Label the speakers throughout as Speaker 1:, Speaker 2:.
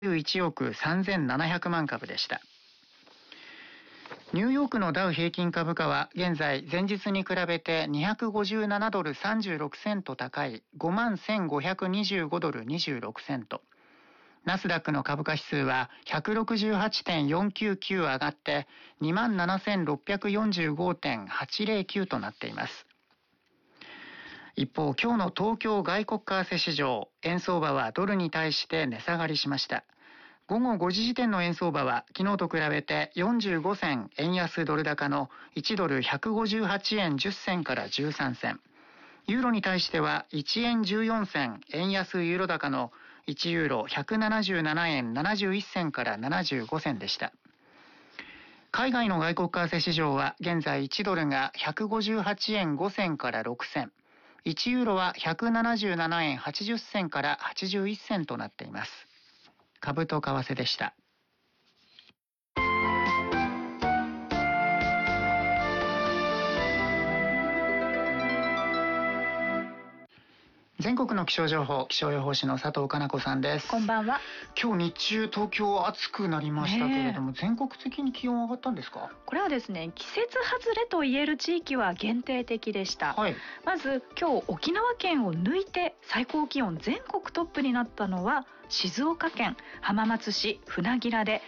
Speaker 1: 1億3700万株でした。ニューヨークのダウ平均株価は現在前日に比べて257ドル36セント高い 51,525 ドル26セント。ナスダックの株価指数は 168.499 上がって 27,645.809 となっています。一方、今日の東京外国為替市場、円相場はドルに対して値下がりしました。午後5時時点の円相場は昨日と比べて45銭円安ドル高の1ドル158円10銭から13銭。ユーロに対しては1円14銭円安ユーロ高の1ユーロ177円71銭から75銭でした。海外の外国為替市場は現在1ドルが158円5銭から6銭。1ユーロは177円80銭から81銭となっています。株と為替でした。全国の気象情報、気象予報士の佐藤かな子さんです。
Speaker 2: こんばんは。
Speaker 1: 今日日中東京は暑くなりましたけれども、全国的に気温上がったんですか？
Speaker 2: これはですね、季節外れと言える地域は限定的でした。まず今日沖縄県を抜いて最高気温全国トップになったのは静岡県浜松市船明で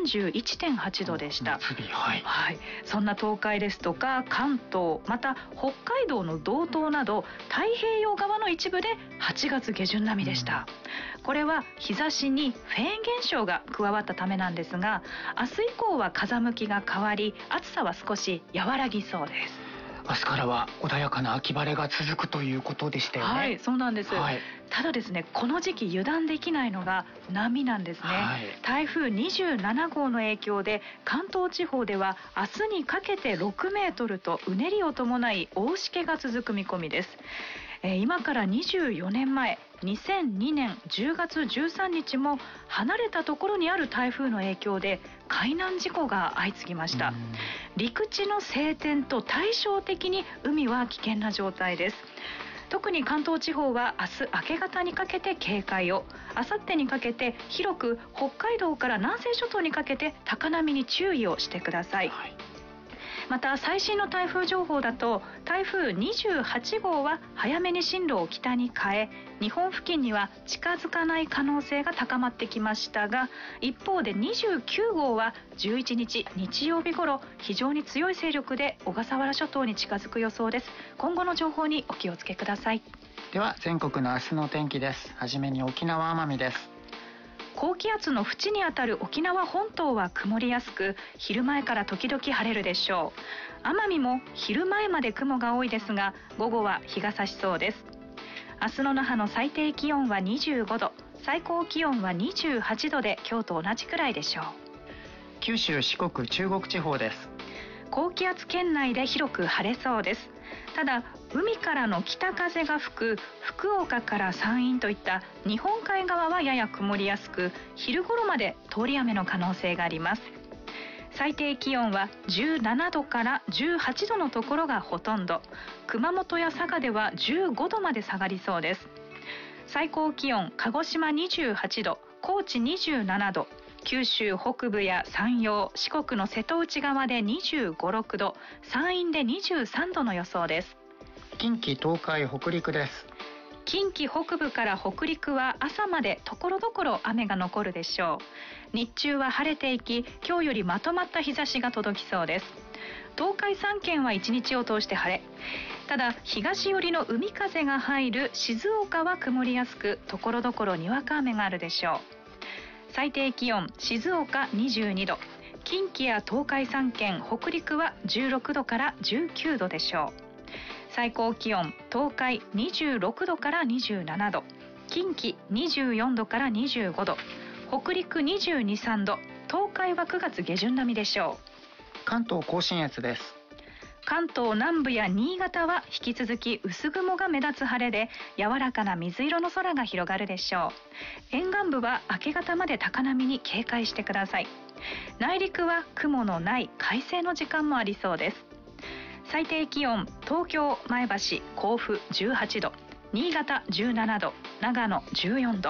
Speaker 2: 31.8 度でした。そんな東海ですとか関東、また北海道の道東など太平洋側の一部で8月下旬並みでした。これは日差しにフェーン現象が加わったためなんですが、明日以降は風向きが変わり暑さは少し和らぎそうです。
Speaker 1: 明日からは穏やかな秋晴れが続くということでしたよね。
Speaker 2: はい、そうなんです。ただですね、この時期油断できないのが波なんですね。台風27号の影響で関東地方では明日にかけて6メートルとうねりを伴い大しけが続く見込みです。今から24年前2002年10月13日も離れたところにある台風の影響で海難事故が相次ぎました。陸地の晴天と対照的に海は危険な状態です。特に関東地方は明日明け方にかけて警戒を、明後日にかけて広く北海道から南西諸島にかけて高波に注意をしてください。また最新の台風情報だと台風28号は早めに進路を北に変え、日本付近には近づかない可能性が高まってきましたが、一方で29号は11日日曜日頃非常に強い勢力で小笠原諸島に近づく予想です。今後の情報にお気をつけください。
Speaker 1: では全国の明日の天気です。はじめに沖縄奄美です。
Speaker 2: 高気圧の縁にあたる沖縄本島は曇りやすく、昼前から時々晴れるでしょう。奄美も昼前まで雲が多いですが午後は日が差しそうです。明日の那覇の最低気温は25度、最高気温は28度で今日と同じくらいでしょう。
Speaker 1: 九州、四国、中国地方です。
Speaker 2: 高気圧圏内で広く晴れそうです。ただ海からの北風が吹く福岡から山陰といった日本海側はやや曇りやすく、昼頃まで通り雨の可能性があります。最低気温は17度から18度のところがほとんど、熊本や佐賀では15度まで下がりそうです。最高気温鹿児島28度、高知27度、九州北部や山陽、四国の瀬戸内側で25、6度、山陰で23度の予想です。
Speaker 1: 近畿、東海、北陸です。
Speaker 2: 近畿北部から北陸は朝までところどころ雨が残るでしょう。日中は晴れていき、今日よりまとまった日差しが届きそうです。東海3県は一日を通して晴れ、ただ東寄りの海風が入る静岡は曇りやすく、ところどころにわか雨があるでしょう。最低気温静岡22度、近畿や東海3県北陸は16度から19度でしょう。最高気温東海26度から27度、近畿24度から25度、北陸22、3度、東海は9月下旬並みでしょう。
Speaker 1: 関東甲信越です。
Speaker 2: 関東南部や新潟は引き続き薄雲が目立つ晴れで、柔らかな水色の空が広がるでしょう。沿岸部は明け方まで高波に警戒してください。内陸は雲のない快晴の時間もありそうです。最低気温東京、前橋、甲府18度、新潟17度、長野14度、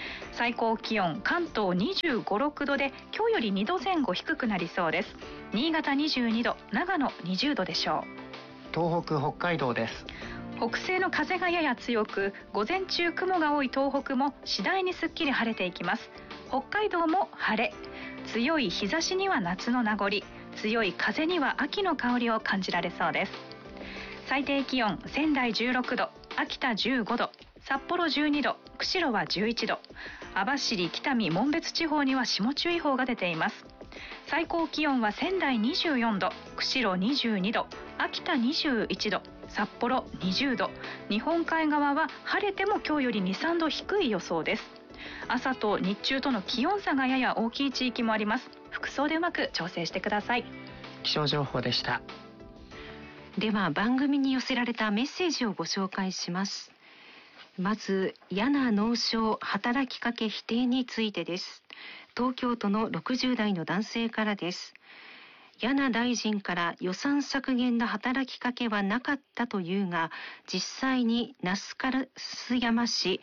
Speaker 2: 最高気温関東25、6度で今日より2度前後低くなりそうです。新潟22度、長野20度でしょう。
Speaker 1: 東北、北海道です。
Speaker 2: 北西の風がやや強く、午前中雲が多い東北も次第にすっきり晴れていきます。北海道も晴れ、強い日差しには夏の名残、強い風には秋の香りを感じられそうです。最低気温仙台16度、秋田15度、札幌12度、釧路は11度、網走、北見、紋別地方には霜注意報が出ています。最高気温は仙台24度、釧路22度、秋田21度、札幌20度、日本海側は晴れても今日より 2,3 度低い予想です。朝と日中との気温差がやや大きい地域もあります。服装でうまく調整してください。
Speaker 1: 気象情報でした。
Speaker 3: では番組に寄せられたメッセージをご紹介します。まず、嫌な脳症働きかけ否定についてです。東京都の60代の男性からです。柳大臣から予算削減の働きかけはなかったというが、実際に那須烏山市、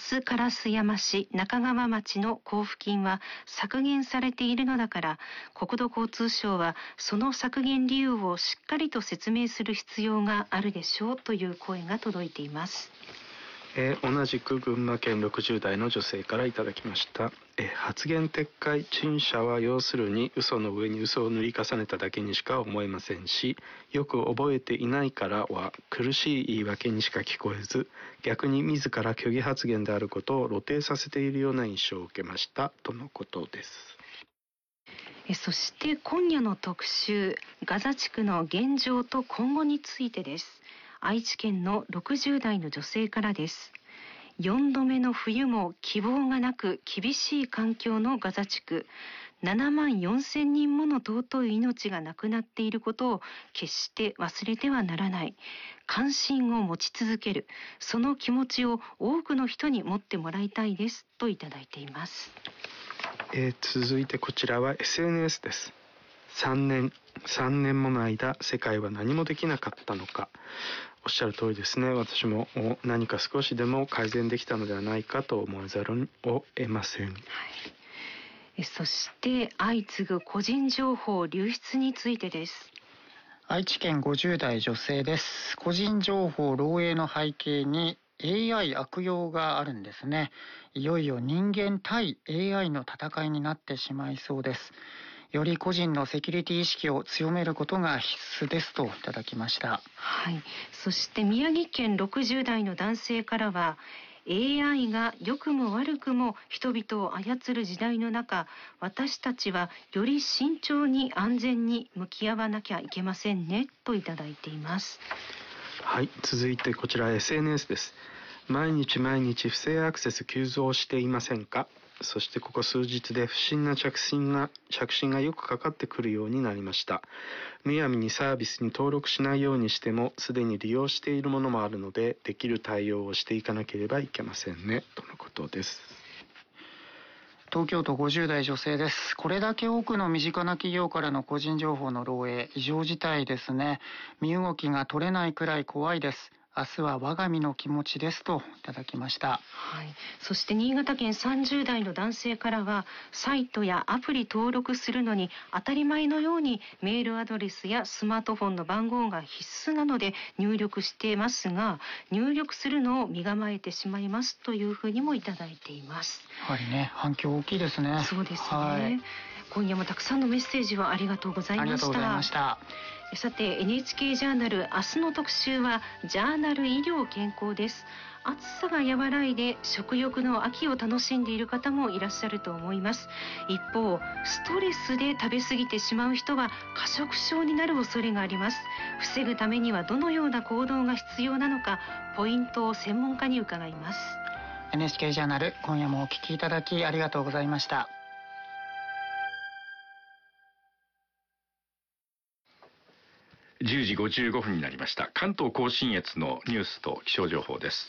Speaker 3: 中川町の交付金は削減されているのだから、国土交通省はその削減理由をしっかりと説明する必要があるでしょうという声が届いています。
Speaker 4: 同じく群馬県60代の女性からいただきました。発言撤回陳謝は要するに嘘の上に嘘を塗り重ねただけにしか思えませんし、よく覚えていないからは苦しい言い訳にしか聞こえず、逆に自ら虚偽発言であることを露呈させているような印象を受けましたとのことです。
Speaker 3: そして今夜の特集、ガザ地区の現状と今後についてです。愛知県の60代の女性からです。4度目の冬も希望がなく厳しい環境のガザ地区、7万4千人もの尊い命がなくなっていることを決して忘れてはならない。関心を持ち続ける、その気持ちを多くの人に持ってもらいたいですといただいています。
Speaker 4: 続いてこちらは SNS です。3年もの間世界は何もできなかったのか。おっしゃる通りですね。私も何か少しでも改善できたのではないかと思わざるを得ません。
Speaker 3: そして相次ぐ個人情報流出についてです。
Speaker 1: 愛知県50代女性です。個人情報漏洩の背景に AI 悪用があるんですね。いよいよ人間対 AI の戦いになってしまいそうです。より個人のセキュリティ意識を強めることが必須ですといただきました。
Speaker 3: はい、そして宮城県60代の男性からは、AI が良くも悪くも人々を操る時代の中、私たちはより慎重に安全に向き合わなきゃいけませんねといただいています。
Speaker 4: はい、続いてこちら SNS です。毎日不正アクセス急増していませんか。そしてここ数日で不審な着信がよくかかってくるようになりました。むやみにサービスに登録しないようにしても、すでに利用しているものもあるので、できる対応をしていかなければいけませんねとのことです。
Speaker 1: 東京都50代女性です。これだけ多くの身近な企業からの個人情報の漏洩、異常事態ですね。身動きが取れないくらい怖いです。明日は我が身の気持ちですといただきました。
Speaker 3: はい、そして新潟県30代の男性からは、サイトやアプリ登録するのに当たり前のようにメールアドレスやスマートフォンの番号が必須なので入力していますが、入力するのを身構えてしまいますというふうにもいただいています。
Speaker 1: やはりね、反響大きいですね。
Speaker 3: そうですね、今夜もたくさんのメッセージをありがとうございました。
Speaker 1: ありがとうございました。
Speaker 3: さて NHK ジャーナル、明日の特集はジャーナル医療健康です。暑さが和らいで食欲の秋を楽しんでいる方もいらっしゃると思います。一方、ストレスで食べ過ぎてしまう人は過食症になる恐れがあります。防ぐためにはどのような行動が必要なのか、ポイントを専門家に伺います。
Speaker 1: NHK ジャーナル、今夜もお聞きいただきありがとうございました。
Speaker 5: 10時55分になりました。関東甲信越のニュースと気象情報です。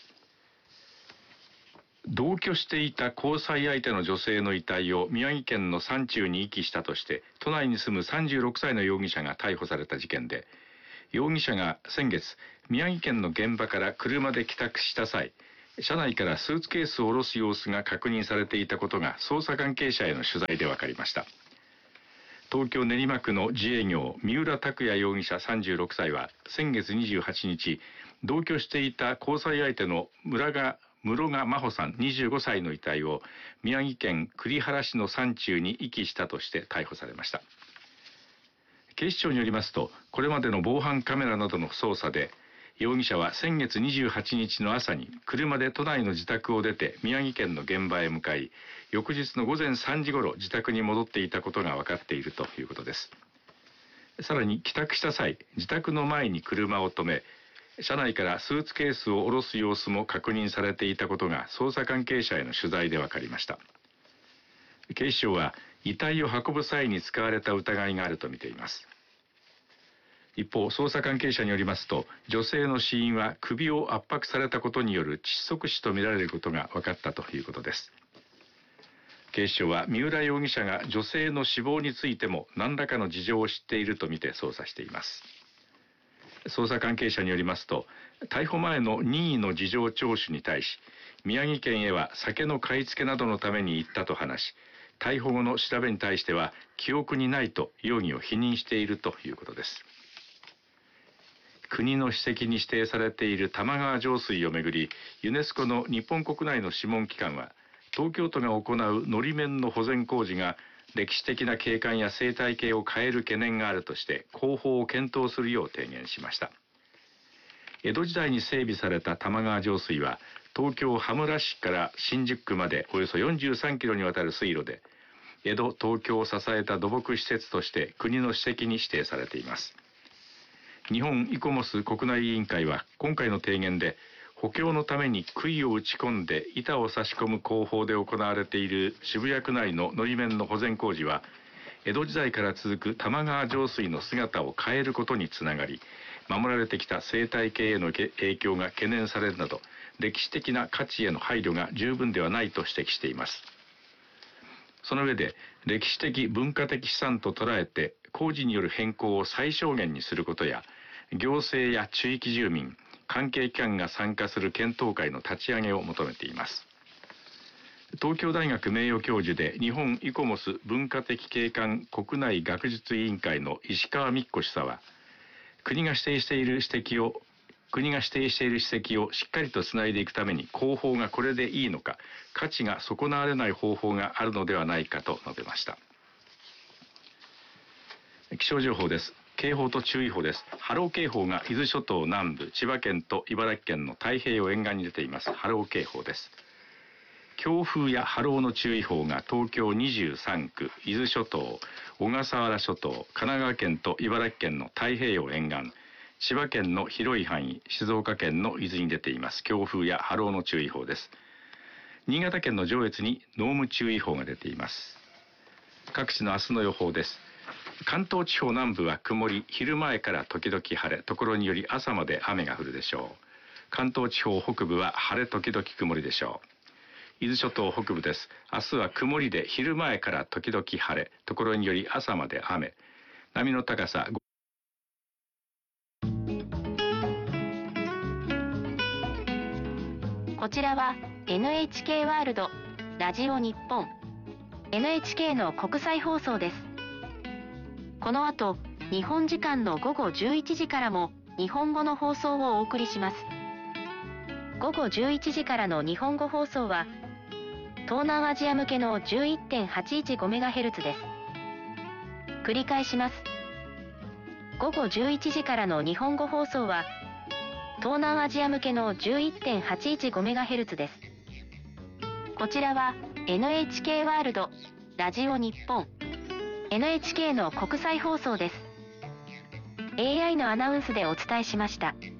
Speaker 5: 同居していた交際相手の女性の遺体を宮城県の山中に遺棄したとして都内に住む36歳の容疑者が逮捕された事件で、容疑者が先月宮城県の現場から車で帰宅した際、 車内からスーツケースを下ろす様子が確認されていたことが捜査関係者への取材で分かりました。東京練馬区の自営業三浦拓也容疑者36歳は先月28日、同居していた交際相手の室賀真帆さん25歳の遺体を宮城県栗原市の山中に遺棄したとして逮捕されました。警視庁によりますと、これまでの防犯カメラなどの捜査で、容疑者は先月28日の朝に車で都内の自宅を出て宮城県の現場へ向かい、翌日の午前3時ごろ自宅に戻っていたことが分かっているということです。さらに帰宅した際、自宅の前に車を止め、車内からスーツケースを下ろす様子も確認されていたことが捜査関係者への取材で分かりました。警視庁は遺体を運ぶ際に使われた疑いがあるとみています。一方、捜査関係者によりますと、女性の死因は首を圧迫されたことによる窒息死とみられることが分かったということです。警視庁は三浦容疑者が女性の死亡についても何らかの事情を知っているとみて捜査しています。捜査関係者によりますと、逮捕前の任意の事情聴取に対し、宮城県へは酒の買い付けなどのために行ったと話し、逮捕後の調べに対しては記憶にないと容疑を否認しているということです。国の史跡に指定されている玉川上水をめぐり、ユネスコの日本国内の諮問機関は、東京都が行うのり面の保全工事が歴史的な景観や生態系を変える懸念があるとして工法を検討するよう提言しました。江戸時代に整備された玉川上水は、東京羽村市から新宿区までおよそ43キロにわたる水路で、江戸東京を支えた土木施設として国の史跡に指定されています。日本イコモス国内委員会は今回の提言で、補強のために杭を打ち込んで板を差し込む工法で行われている渋谷区内ののり面の保全工事は、江戸時代から続く玉川上水の姿を変えることにつながり、守られてきた生態系への影響が懸念されるなど、歴史的な価値への配慮が十分ではないと指摘しています。その上で、歴史的文化的資産と捉えて工事による変更を最小限にすることや、行政や地域住民、関係機関が参加する検討会の立ち上げを求めています。東京大学名誉教授で日本イコモス文化的景観国内学術委員会の石川美子主査は、国が指定している史跡をしっかりとつないでいくために工法がこれでいいのか、価値が損なわれない方法があるのではないかと述べました。気象情報です。警報と注意報です。波浪警報が伊豆諸島南部、千葉県と茨城県の太平洋沿岸に出ています。波浪警報です。強風や波浪の注意報が東京23区、伊豆諸島、小笠原諸島、神奈川県と茨城県の太平洋沿岸、千葉県の広い範囲、静岡県の伊豆に出ています。強風や波浪の注意報です。新潟県の上越に濃霧注意報が出ています。各地の明日の予報です。関東地方南部は曇り、昼前から時々晴れ、ところにより朝まで雨が降るでしょう。関東地方北部は晴れ時々曇りでしょう。伊豆諸島北部です。明日は曇りで昼前から時々晴れ、ところにより朝まで雨。波の高さ
Speaker 6: こちらは NHK ワールドラジオ日本 NHK の国際放送です。この後、日本時間の午後11時からも日本語の放送をお送りします。午後11時からの日本語放送は東南アジア向けの 11.815MHz です。繰り返します。午後11時からの日本語放送は東南アジア向けの 11.815MHz です。こちらは NHK ワールドラジオ日本 NHK の国際放送です。AI のアナウンスでお伝えしました。